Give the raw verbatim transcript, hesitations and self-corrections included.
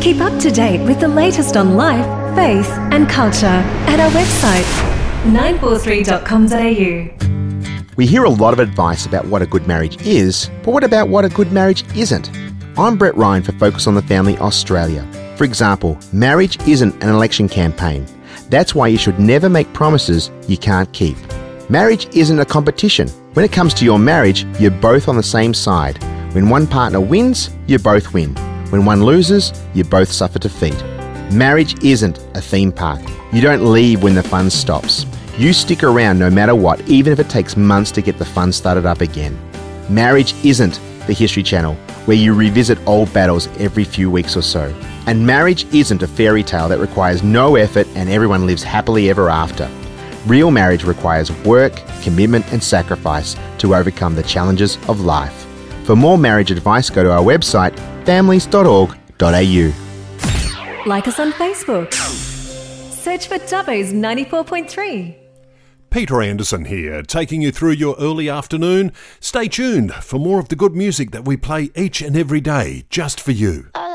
Keep up to date with the latest on life, faith and culture at our website, nine four three dot com dot a u. We hear a lot of advice about what a good marriage is, but what about what a good marriage isn't? I'm Brett Ryan for Focus on the Family Australia. For example, marriage isn't an election campaign. That's why you should never make promises you can't keep. Marriage isn't a competition. When it comes to your marriage, you're both on the same side. When one partner wins, you both win. When one loses, you both suffer defeat. Marriage isn't a theme park. You don't leave when the fun stops. You stick around no matter what, even if it takes months to get the fun started up again. Marriage isn't the History Channel, where you revisit old battles every few weeks or so. And marriage isn't a fairy tale that requires no effort and everyone lives happily ever after. Real marriage requires work, commitment and sacrifice to overcome the challenges of life. For more marriage advice, go to our website, families dot org dot a u. Like us on Facebook. Search for Dubbo's ninety-four point three. Peter Anderson here, taking you through your early afternoon. Stay tuned for more of the good music that we play each and every day just for you.